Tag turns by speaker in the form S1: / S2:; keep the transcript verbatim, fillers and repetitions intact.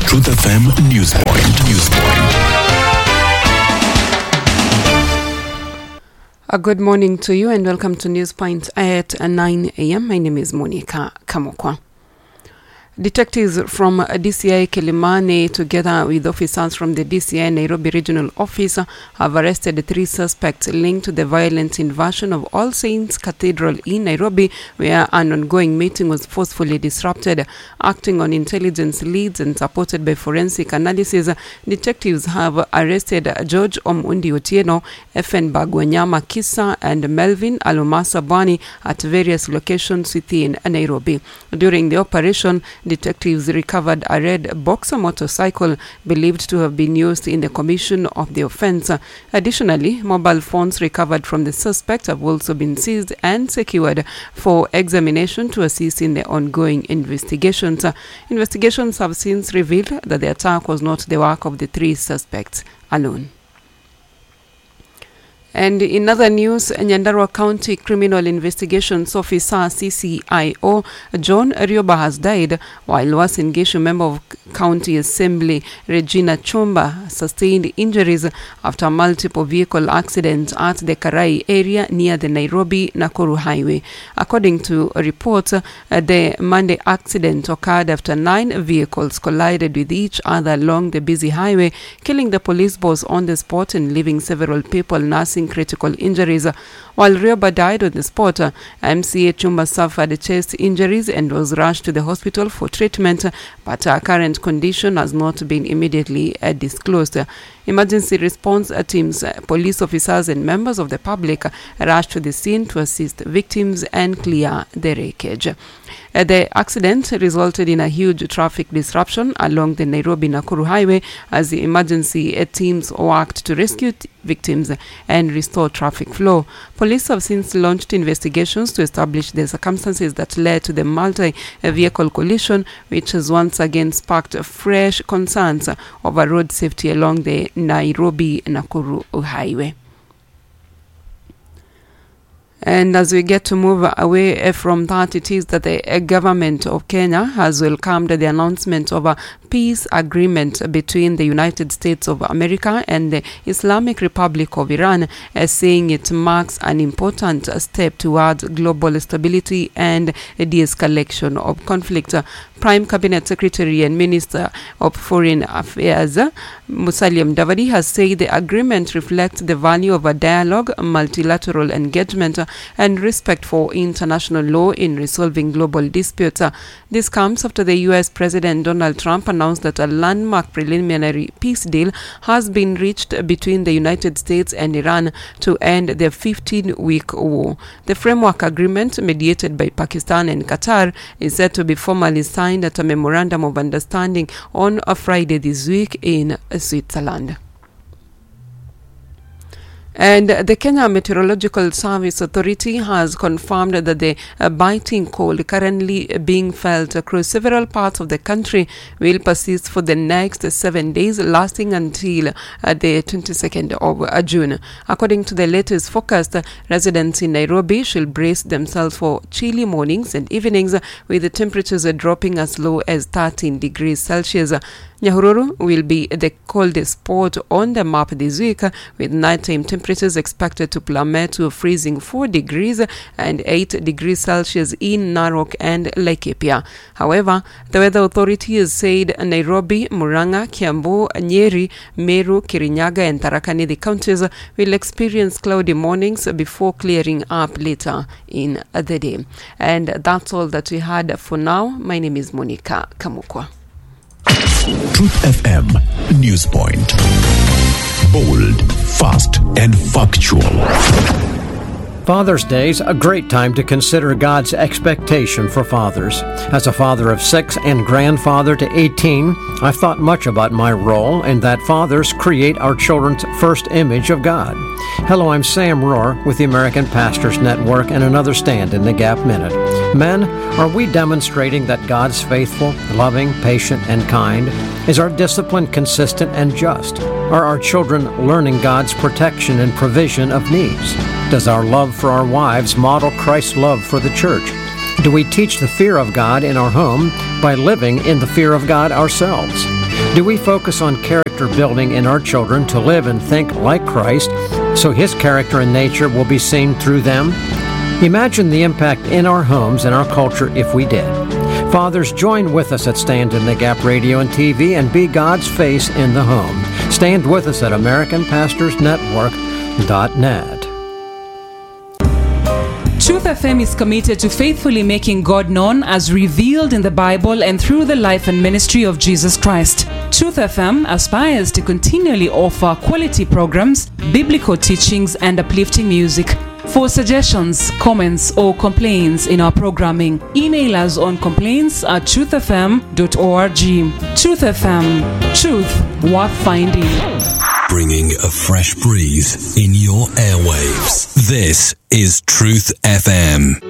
S1: Truth F M News Point. News Point.
S2: A good morning to you and welcome to News Point at nine a.m. My name is Monica Kamokwa. Detectives from D C I Kilimani, together with officers from the D C I Nairobi Regional Office, have arrested three suspects linked to the violent invasion of All Saints Cathedral in Nairobi, where an ongoing meeting was forcefully disrupted. Acting on intelligence leads and supported by forensic analysis, detectives have arrested George Omundi Otieno, Effen Bagwanyama Kisa, and Melvin Alumasa Bani at various locations within Nairobi. During the operation, detectives recovered a red Boxer motorcycle believed to have been used in the commission of the offense. Additionally, mobile phones recovered from the suspect have also been seized and secured for examination to assist in the ongoing investigations. Investigations have since revealed that the attack was not the work of the three suspects alone. And in other news, Nyandarua County Criminal Investigations Officer C C I O John Rioba has died, while Uasin Gishu member of County Assembly Regina Chumba sustained injuries after multiple vehicle accidents at the Karai area near the Nairobi-Nakuru highway. According to reports, uh, the Monday accident occurred after nine vehicles collided with each other along the busy highway, killing the police boss on the spot and leaving several people nursing critical injuries. While Rioba died on the spot, M C A Chumba suffered chest injuries and was rushed to the hospital for treatment, but her current condition has not been immediately uh, disclosed. Emergency response teams, police officers and members of the public rushed to the scene to assist victims and clear the wreckage. Uh, the accident resulted in a huge traffic disruption along the Nairobi-Nakuru highway as the emergency uh, teams worked to rescue t- victims and restore traffic flow. Police have since launched investigations to establish the circumstances that led to the multi-vehicle collision, which has once again sparked fresh concerns over road safety along the Nairobi-Nakuru highway. And as we get to move away from that, it is that the government of Kenya has welcomed the announcement of a peace agreement between the United States of America and the Islamic Republic of Iran, as saying it marks an important step towards global stability and de-escalation of conflict. Prime Cabinet Secretary and Minister of Foreign Affairs Musalia Mudavadi has said the agreement reflects the value of a dialogue, multilateral engagement, and respect for international law in resolving global disputes. This comes after the U S President Donald Trump announced that a landmark preliminary peace deal has been reached between the United States and Iran to end the fifteen-week war. The framework agreement, mediated by Pakistan and Qatar, is set to be formally signed at a memorandum of understanding on a Friday this week in Switzerland. And the Kenya Meteorological Service Authority has confirmed that the uh, biting cold currently being felt across several parts of the country will persist for the next seven days, lasting until uh, the twenty-second of uh, June. According to the latest forecast, uh, residents in Nairobi should brace themselves for chilly mornings and evenings, uh, with the temperatures uh, dropping as low as thirteen degrees Celsius. Nyahururu will be the coldest spot on the map this week, with nighttime temperatures expected to plummet to a freezing four degrees and eight degrees Celsius in Narok and Laikipia. However, the Weather Authority has said Nairobi, Murang'a, Kiambu, Nyeri, Meru, Kirinyaga and Tharaka Nithi counties will experience cloudy mornings before clearing up later in the day. And that's all that we had for now. My name is Monica Kamukwa.
S1: Truth F M News Point. Bold, fast, and factual.
S3: Father's Day is a great time to consider God's expectation for fathers. As a father of six and grandfather to eighteen, I've thought much about my role and that fathers create our children's first image of God. Hello, I'm Sam Rohr with the American Pastors Network and another Stand in the Gap Minute. Men, are we demonstrating that God's faithful, loving, patient, and kind? Is our discipline consistent and just? Are our children learning God's protection and provision of needs? Does our love for our wives model Christ's love for the church? Do we teach the fear of God in our home by living in the fear of God ourselves? Do we focus on character building in our children to live and think like Christ, so His character and nature will be seen through them? Imagine the impact in our homes and our culture if we did. Fathers, join with us at Stand in the Gap Radio and T V and be God's face in the home. Stand with us at American Pastors Network dot net.
S4: Truth F M is committed to faithfully making God known as revealed in the Bible and through the life and ministry of Jesus Christ. Truth F M aspires to continually offer quality programs, biblical teachings, and uplifting music. For suggestions, comments, or complaints in our programming, email us on complaints at truth f m dot org. Truth F M, truth worth finding.
S1: Bringing a fresh breeze in your airwaves. This is Truth F M.